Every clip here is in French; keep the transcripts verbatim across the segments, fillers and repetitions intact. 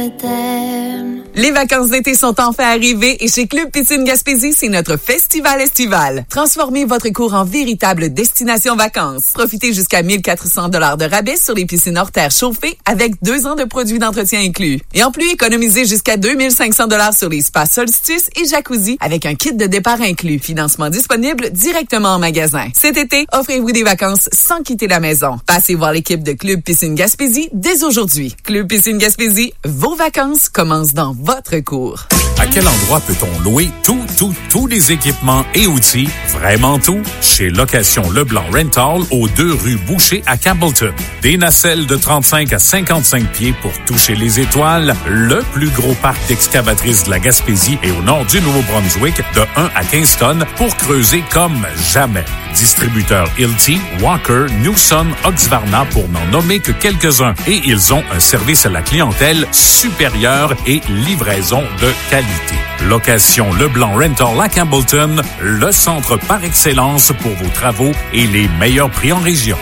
je t'aime. Les vacances d'été sont enfin arrivées et chez Club Piscine Gaspésie, c'est notre festival estival. Transformez votre cours en véritable destination vacances. Profitez jusqu'à mille quatre cents dollars de rabais sur les piscines hors terre chauffées avec deux ans de produits d'entretien inclus. Et en plus, économisez jusqu'à deux mille cinq cents dollars sur les spas Solstice et Jacuzzi avec un kit de départ inclus. Financement disponible directement en magasin. Cet été, offrez-vous des vacances sans quitter la maison. Passez voir l'équipe de Club Piscine Gaspésie dès aujourd'hui. Club Piscine Gaspésie, vos vacances commencent dans votre cours. À quel endroit peut-on louer tout, tout, tous les équipements et outils, vraiment tout? Chez Location Leblanc Rental, aux deux rues Boucher à Campbellton. Des nacelles de trente-cinq à cinquante-cinq pieds pour toucher les étoiles, le plus gros parc d'excavatrices de la Gaspésie et au nord du Nouveau-Brunswick, de un à quinze tonnes pour creuser comme jamais. Distributeur Hilti, Walker, Newson, Oxvarna pour n'en nommer que quelques-uns. Et ils ont un service à la clientèle supérieur et livraison de qualité. Location Leblanc Rental à Campbellton, le centre par excellence pour vos travaux et les meilleurs prix en région.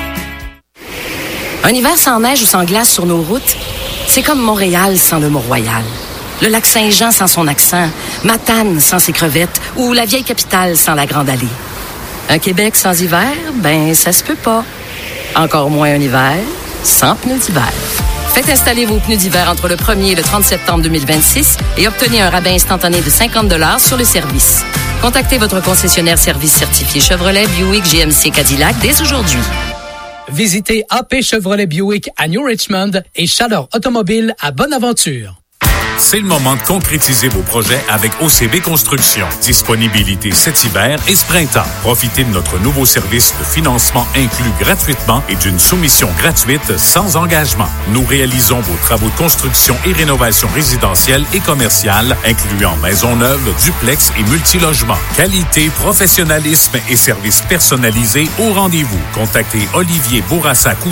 Un hiver sans neige ou sans glace sur nos routes, c'est comme Montréal sans le Mont-Royal. Le lac Saint-Jean sans son accent, Matane sans ses crevettes ou la vieille capitale sans la Grande Allée. Un Québec sans hiver, ben ça se peut pas. Encore moins un hiver sans pneus d'hiver. Faites installer vos pneus d'hiver entre le premier et le trente septembre deux mille vingt-six et obtenez un rabais instantané de cinquante dollars sur le service. Contactez votre concessionnaire service certifié Chevrolet, Buick, G M C, Cadillac dès aujourd'hui. Visitez A P Chevrolet Buick à New Richmond et Chaleur Automobile à Bonaventure. C'est le moment de concrétiser vos projets avec O C B Construction. Disponibilité cet hiver et ce printemps. Profitez de notre nouveau service de financement inclus gratuitement et d'une soumission gratuite sans engagement. Nous réalisons vos travaux de construction et rénovation résidentielle et commerciale, incluant maisons neuves, duplex et multilogements. Qualité, professionnalisme et services personnalisés au rendez-vous. Contactez Olivier Bourassa